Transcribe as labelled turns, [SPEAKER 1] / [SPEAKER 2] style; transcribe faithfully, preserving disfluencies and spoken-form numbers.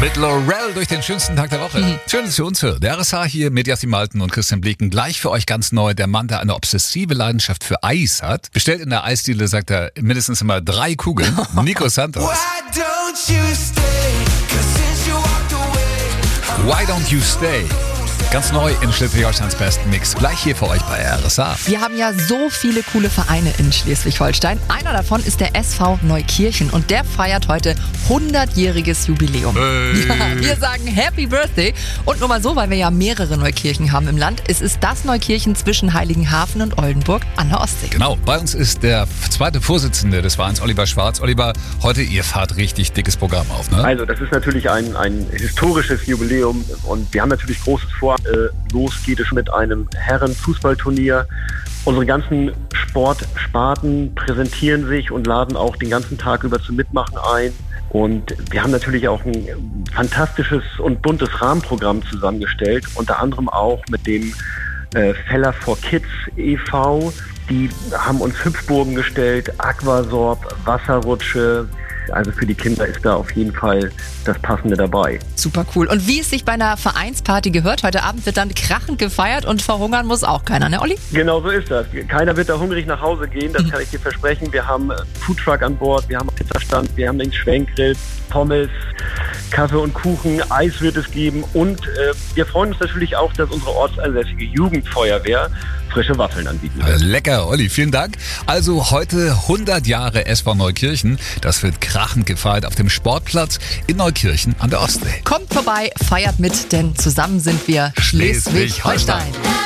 [SPEAKER 1] Mit Laurel durch den schönsten Tag der Woche. Mhm. Schön, dass ihr uns hört. Der R S H hier mit Jasmin Malten und Christian Blicken. Gleich für euch ganz neu. Der Mann, der eine obsessive Leidenschaft für Eis hat. Bestellt in der Eisdiele, sagt er, mindestens immer drei Kugeln. Nico Santos.
[SPEAKER 2] Why don't you stay? 'Cause since you walked away,
[SPEAKER 1] Why don't you stay? Ganz neu in Schleswig-Holsteins besten Mix. Gleich hier für euch bei R S H.
[SPEAKER 3] Wir haben ja so viele coole Vereine in Schleswig-Holstein. Einer davon ist der S V Neukirchen und der feiert heute hundertjähriges Jubiläum.
[SPEAKER 1] Hey.
[SPEAKER 3] Ja, wir sagen Happy Birthday. Und nur mal so, weil wir ja mehrere Neukirchen haben im Land. Es ist das Neukirchen zwischen Heiligenhafen und Oldenburg an der Ostsee.
[SPEAKER 1] Genau, bei uns ist der zweite Vorsitzende des Vereins, Oliver Schwarz. Oliver, heute ihr fahrt richtig dickes Programm auf, ne?
[SPEAKER 4] Also das ist natürlich ein, ein historisches Jubiläum und wir haben natürlich Großes vor. Äh, los geht es mit einem Herren-Fußballturnier. Unsere ganzen Sportsparten präsentieren sich und laden auch den ganzen Tag über zum Mitmachen ein. Und wir haben natürlich auch ein fantastisches und buntes Rahmenprogramm zusammengestellt, unter anderem auch mit dem äh, Feller for Kids e V. Die haben uns Hüpfburgen gestellt, Aquasorb, Wasserrutsche. Also für die Kinder ist da auf jeden Fall das Passende dabei.
[SPEAKER 3] Super cool. Und wie es sich bei einer Vereinsparty gehört, heute Abend wird dann krachend gefeiert und verhungern muss auch keiner, ne Olli?
[SPEAKER 4] Genau so ist das. Keiner wird da hungrig nach Hause gehen, das kann ich dir versprechen. Wir haben einen Foodtruck an Bord, wir haben einen Pizzastand, wir haben den Schwenkgrill, Pommes, Kaffee und Kuchen, Eis wird es geben und äh, wir freuen uns natürlich auch, dass unsere ortsansässige Jugendfeuerwehr frische Waffeln anbieten wird.
[SPEAKER 1] Lecker, Olli, vielen Dank. Also heute hundert Jahre S V Neukirchen. Das wird krachend gefeiert auf dem Sportplatz in Neukirchen an der Ostsee.
[SPEAKER 3] Kommt vorbei, feiert mit, denn zusammen sind wir Schleswig-Holstein.
[SPEAKER 1] Schleswig-Holstein.